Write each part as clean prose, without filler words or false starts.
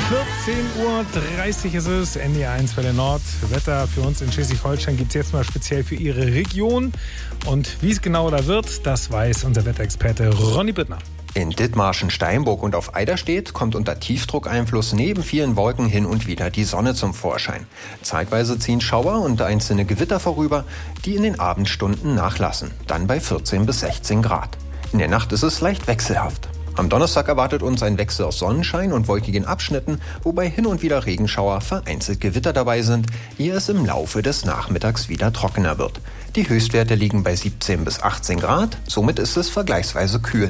14:30 Uhr ist es, NDR 1 Welle Nord. Wetter für uns in Schleswig-Holstein gibt es jetzt mal speziell für Ihre Region. Und wie es genau da wird, das weiß unser Wetterexperte Ronny Büttner. In Dithmarschen, Steinburg und auf Eiderstedt kommt unter Tiefdruckeinfluss neben vielen Wolken hin und wieder die Sonne zum Vorschein. Zeitweise ziehen Schauer und einzelne Gewitter vorüber, die in den Abendstunden nachlassen, dann bei 14 bis 16 Grad. In der Nacht ist es leicht wechselhaft. Am Donnerstag erwartet uns ein Wechsel aus Sonnenschein und wolkigen Abschnitten, wobei hin und wieder Regenschauer, vereinzelt Gewitter dabei sind, ehe es im Laufe des Nachmittags wieder trockener wird. Die Höchstwerte liegen bei 17 bis 18 Grad, somit ist es vergleichsweise kühl.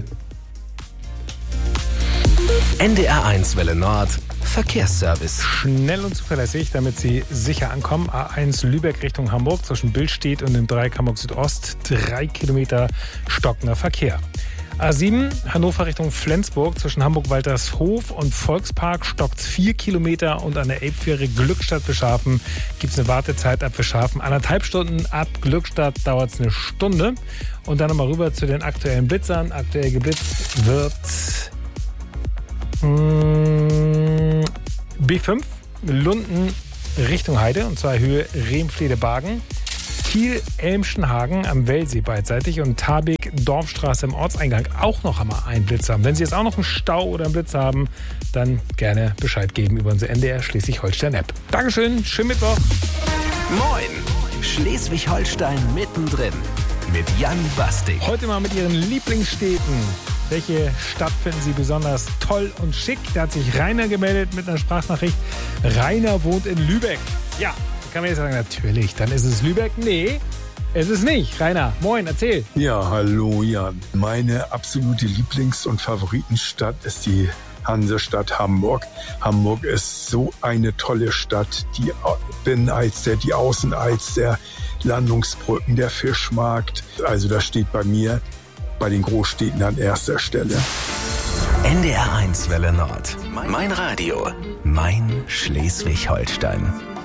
NDR 1 Welle Nord Verkehrsservice. Schnell und zuverlässig, damit Sie sicher ankommen. A1 Lübeck Richtung Hamburg zwischen Billstedt und dem Dreieck Hamburg Südost. 3 Kilometer stockender Verkehr. A7 Hannover Richtung Flensburg zwischen Hamburg-Waltershof und Volkspark stockt 4 Kilometer und an der Elbfähre Glückstadt-Beschafen gibt es eine Wartezeit ab Beschafen 1,5 Stunden. Ab Glückstadt dauert es 1 Stunde. Und dann nochmal rüber zu den aktuellen Blitzern. Aktuell geblitzt wird B5 Lunden Richtung Heide und zwar Höhe Remflede-Bargen. Kiel-Elmschenhagen am Wellsee beidseitig und Tabik-Dorfstraße im Ortseingang auch noch einmal einen Blitz haben. Wenn Sie jetzt auch noch einen Stau oder einen Blitz haben, dann gerne Bescheid geben über unsere NDR Schleswig-Holstein-App. Dankeschön, schönen Mittwoch. Moin, Schleswig-Holstein mittendrin mit Jan Bastig. Heute mal mit Ihren Lieblingsstädten. Welche Stadt finden Sie besonders toll und schick? Da hat sich Rainer gemeldet mit einer Sprachnachricht. Rainer wohnt in Lübeck. Ja, da kann man jetzt sagen, natürlich, dann ist es Lübeck. Nee, es ist nicht. Rainer, moin, erzähl. Ja, hallo Jan. Meine absolute Lieblings- und Favoritenstadt ist die Hansestadt Hamburg. Hamburg ist so eine tolle Stadt. Die Binnenalster, die Außenalster, Landungsbrücken, der Fischmarkt. Also das steht bei mir bei den Großstädten an erster Stelle. NDR 1 Welle Nord. Mein Radio. Mein Schleswig-Holstein.